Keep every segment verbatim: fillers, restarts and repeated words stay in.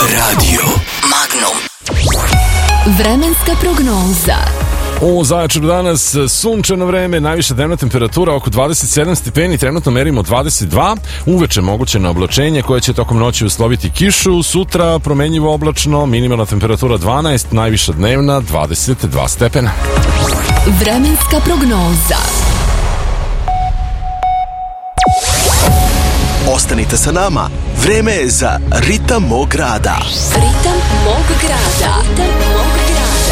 Radio Magnum. Vremenska prognoza. U Zaječaru danas sunčano vreme, najviša dnevna temperatura oko dvadeset sedam stepeni, trenutno merimo dvadeset dva, uveče moguće na oblačenje koje će tokom noći usloviti kišu, sutra promenjivo oblačno, minimalna temperatura dvanaest, najviša dnevna dvadeset dva stepena. Vremenska prognoza. Ostanite sa nama, vreme je za Ritam mog grada. Ritam mog grada. Ritam mog grada.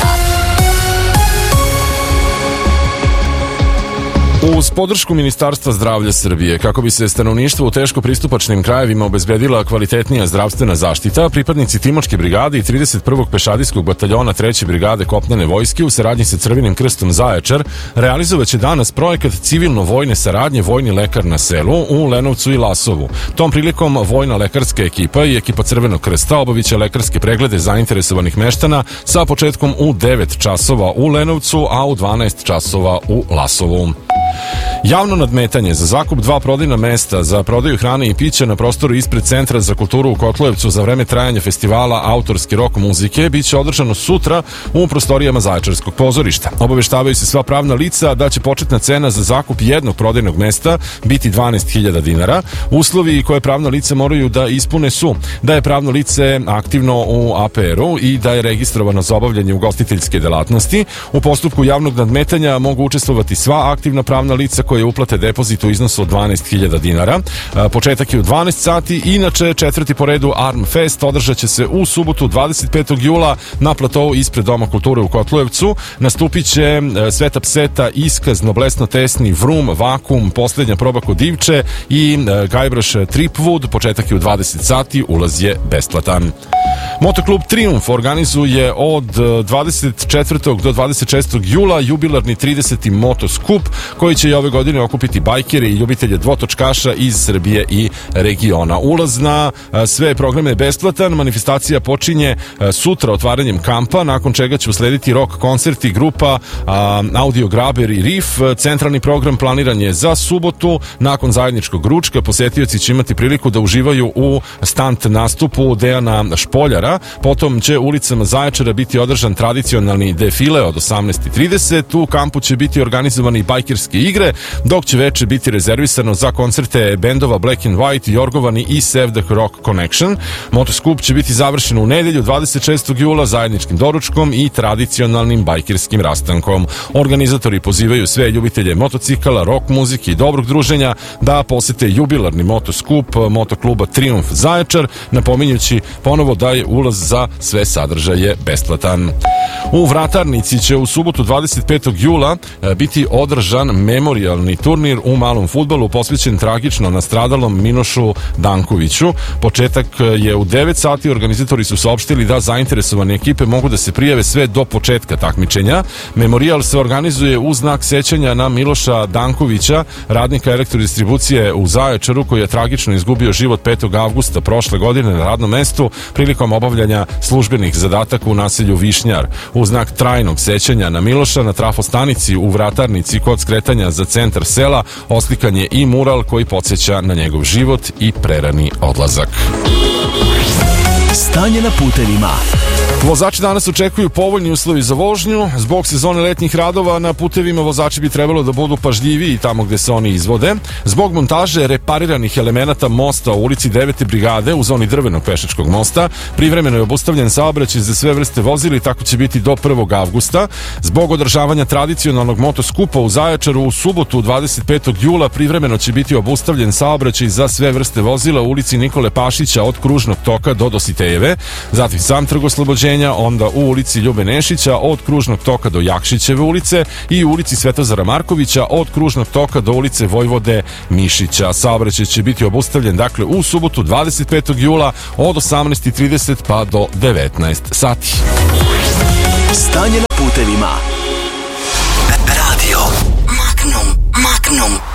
Uz podršku Ministarstva zdravlja Srbije, kako bi se stanovništvo u teško pristupačnim krajevima obezbedila kvalitetnija zdravstvena zaštita, pripadnici Timočke brigade i trideset prvog pešadijskog bataljona treće brigade kopnene vojske u saradnji sa Crvenim krstom Zaječar realizovaće danas projekat civilno-vojne saradnje Vojni lekar na selu u Lenovcu i Lasovu. Tom prilikom vojna lekarska ekipa i ekipa Crvenog krsta obaviće lekarske preglede zainteresovanih meštana sa početkom u devet časova u Lenovcu, a u dvanaest časova u Lasovu. Javno nadmetanje za zakup dva prodajna mesta za prodaju hrane i pića na prostoru ispred Centra za kulturu u Kotlujevcu za vreme trajanja festivala autorske rock muzike biće održano sutra u prostorijama Zaječarskog pozorišta. Obaveštavaju se sva pravna lica da će početna cena za zakup jednog prodajnog mesta biti dvanaest hiljada dinara. Uslovi koje pravna lica moraju da ispune su da je pravno lice aktivno u A P R-u i da je registrovano za obavljanje ugostiteljske delatnosti. U postupku javnog nadmetanja mogu učestvovati sva aktivna pravna lica koje uplate depozit u iznosu od dvanaest hiljada dinara. Početak je u dvanaest sati. Inače, četvrti po redu Arm Fest održat će se u subotu dvadeset petog jula na platovu ispred Doma kulture u Kotlujevcu. Nastupit će Sveta pseta, Iskaz, Noblesno tesni, Vrum, Vakum, Poslednja proba kod Divče i Gajbraš Tripwood. Početak je u dvadeset sati, ulaz je besplatan. Motoklub Triumf organizuje od dvadeset četvrtog do dvadeset šestog jula jubilarni trideseti motoskup koji će i ove godine okupiti bajkere i ljubitelje dvotočkaša iz Srbije i regiona. Ulaz na sve programe je besplatan, manifestacija počinje sutra otvaranjem kampa, nakon čega će uslediti rock koncerti grupa Audio Graber i Riff. Centralni program planiran je za subotu. Nakon zajedničkog ručka posetioci će imati priliku da uživaju u stunt nastupu Dejana Špoljara. Potom će ulicama Zaječara biti održan tradicionalni defile od osamnaest i trideset. U kampu će biti organizovani bajkerske igre, dok će veče biti rezervisano za koncerte bendova Black and White, Jorgovani i Save the Rock Connection. Motoskup će biti završen u nedelju dvadeset šestog jula zajedničkim doručkom i tradicionalnim bajkerskim rastankom. Organizatori pozivaju sve ljubitelje motocikala, rock muzike i dobrog druženja da posete jubilarni motoskup motokluba Triumf Zaječar, napominjući ponovo da je ulaz za sve sadržaje besplatan. U Vratarnici će u subotu dvadeset petog jula biti održan memorijalni turnir u malom fudbalu posvećen tragično nastradalom Minošu Dankoviću. Početak je u devet sati. Organizatori su saopštili da zainteresovane ekipe mogu da se prijave sve do početka takmičenja. Memorijal se organizuje u znak sećanja na Miloša Dankovića, radnika elektrodistribucije u Zaječaru, koji je tragično izgubio život petog avgusta prošle godine na radnom mestu prilikom obavljanja službenih zadataka u naselju Višnjar. U znak trajnog sećanja na Miloša na trafostanici u Vratarnici kod skretanja za centar sela oslikan je i mural koji podsjeća na njegov život i prerani odlazak. Stanje na putevima. Vozači danas očekuju povoljni uslovi za vožnju. Zbog sezone letnjih radova na putevima vozači bi trebalo da budu pažljiviji tamo gde se oni izvode. Zbog montaže repariranih elemenata mosta u ulici devete brigade u zoni drvenog pešačkog mosta privremeno je obustavljen saobraćaj za sve vrste vozila i tako će biti do prvog avgusta. Zbog održavanja tradicionalnog motoskupa u Zaječaru u subotu dvadeset petog jula privremeno će biti obustavljen saobraćaj za sve vrste vozila u ulici Nikole Pašića od Kružnog toka do Dositejeve, zatim sam trg Oslobođenja, onda u ulici Ljube Nešića od Kružnog toka do Jakšićeve ulice i u ulici Svetozara Markovića od Kružnog toka do ulice Vojvode Mišića. Saobraćaj će biti obustavljen dakle u subotu dvadeset petog jula od osamnaest i trideset pa do devetnaest sati. Stanje na putevima. Radio Magnum. Magnum.